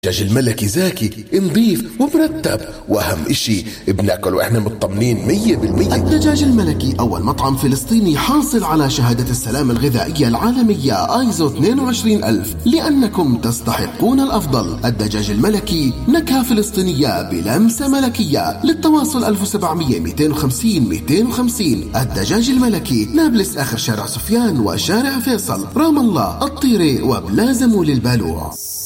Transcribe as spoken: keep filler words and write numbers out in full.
الدجاج الملكي زاكي نظيف ومرتب، واهم اشي بناكل واحنا مطمنين مية بالمية. الدجاج الملكي اول مطعم فلسطيني حاصل على شهادة السلامة الغذائية العالمية ايزو اثنين وعشرين ألف، لانكم تستحقون الافضل. الدجاج الملكي نكهة فلسطينية بلمسة ملكية. للتواصل ألف وسبعمية مئتين وخمسين مئتين وخمسين. الدجاج الملكي، نابلس اخر شارع سفيان وشارع فيصل، رام الله، الطيرة وبلازموا للبالوع.